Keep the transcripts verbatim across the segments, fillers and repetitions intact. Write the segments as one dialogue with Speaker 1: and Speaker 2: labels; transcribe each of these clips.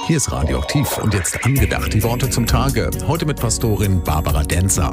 Speaker 1: Hier ist Radioaktiv und jetzt angedacht die Worte zum Tage. Heute mit Pastorin Barbara Denzer.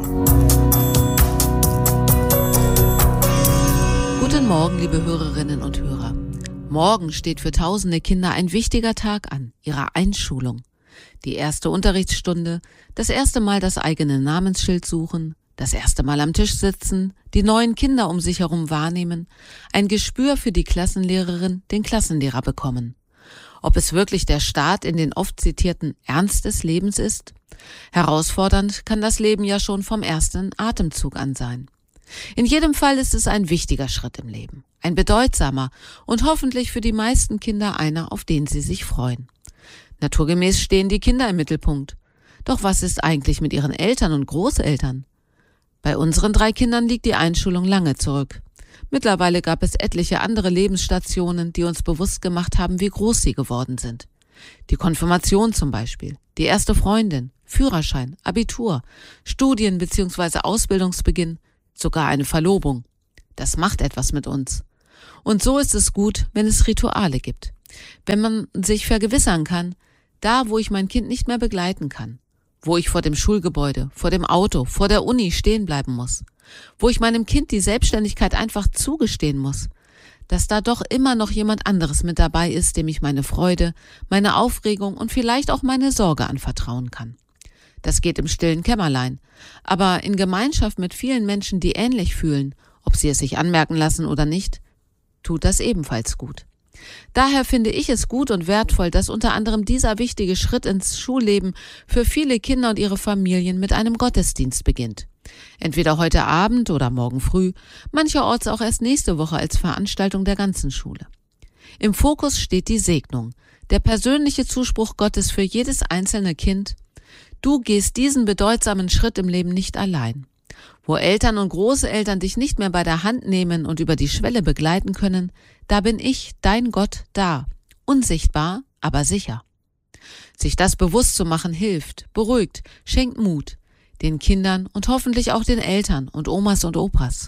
Speaker 2: Guten Morgen, liebe Hörerinnen und Hörer. Morgen steht für tausende Kinder ein wichtiger Tag an, ihre Einschulung. Die erste Unterrichtsstunde, das erste Mal das eigene Namensschild suchen, das erste Mal am Tisch sitzen, die neuen Kinder um sich herum wahrnehmen, ein Gespür für die Klassenlehrerin, den Klassenlehrer bekommen. Ob es wirklich der Start in den oft zitierten Ernst des Lebens ist? Herausfordernd kann das Leben ja schon vom ersten Atemzug an sein. In jedem Fall ist es ein wichtiger Schritt im Leben, ein bedeutsamer und hoffentlich für die meisten Kinder einer, auf den sie sich freuen. Naturgemäß stehen die Kinder im Mittelpunkt. Doch was ist eigentlich mit ihren Eltern und Großeltern? Bei unseren drei Kindern liegt die Einschulung lange zurück. Mittlerweile gab es etliche andere Lebensstationen, die uns bewusst gemacht haben, wie groß sie geworden sind. Die Konfirmation zum Beispiel, die erste Freundin, Führerschein, Abitur, Studien- bzw. Ausbildungsbeginn, sogar eine Verlobung. Das macht etwas mit uns. Und so ist es gut, wenn es Rituale gibt. Wenn man sich vergewissern kann, da wo ich mein Kind nicht mehr begleiten kann, wo ich vor dem Schulgebäude, vor dem Auto, vor der Uni stehen bleiben muss, wo ich meinem Kind die Selbstständigkeit einfach zugestehen muss, dass da doch immer noch jemand anderes mit dabei ist, dem ich meine Freude, meine Aufregung und vielleicht auch meine Sorge anvertrauen kann. Das geht im stillen Kämmerlein, aber in Gemeinschaft mit vielen Menschen, die ähnlich fühlen, ob sie es sich anmerken lassen oder nicht, tut das ebenfalls gut. Daher finde ich es gut und wertvoll, dass unter anderem dieser wichtige Schritt ins Schulleben für viele Kinder und ihre Familien mit einem Gottesdienst beginnt. Entweder heute Abend oder morgen früh, mancherorts auch erst nächste Woche als Veranstaltung der ganzen Schule. Im Fokus steht die Segnung, der persönliche Zuspruch Gottes für jedes einzelne Kind. Du gehst diesen bedeutsamen Schritt im Leben nicht allein. Wo Eltern und Großeltern dich nicht mehr bei der Hand nehmen und über die Schwelle begleiten können, da bin ich, dein Gott, da. Unsichtbar, aber sicher. Sich das bewusst zu machen hilft, beruhigt, schenkt Mut. Den Kindern und hoffentlich auch den Eltern und Omas und Opas.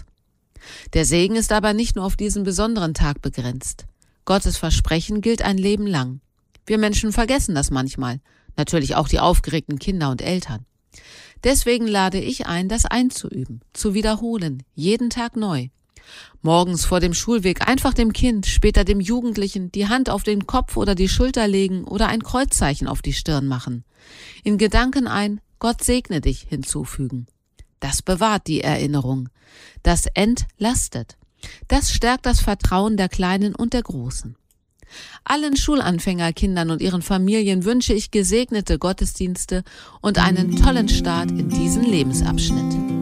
Speaker 2: Der Segen ist aber nicht nur auf diesen besonderen Tag begrenzt. Gottes Versprechen gilt ein Leben lang. Wir Menschen vergessen das manchmal. Natürlich auch die aufgeregten Kinder und Eltern. Deswegen lade ich ein, das einzuüben, zu wiederholen, jeden Tag neu. Morgens vor dem Schulweg einfach dem Kind, später dem Jugendlichen die Hand auf den Kopf oder die Schulter legen oder ein Kreuzzeichen auf die Stirn machen. In Gedanken ein Gott segne dich hinzufügen. Das bewahrt die Erinnerung. Das entlastet. Das stärkt das Vertrauen der Kleinen und der Großen. Allen Schulanfängerkindern und ihren Familien wünsche ich gesegnete Gottesdienste und einen tollen Start in diesen Lebensabschnitt.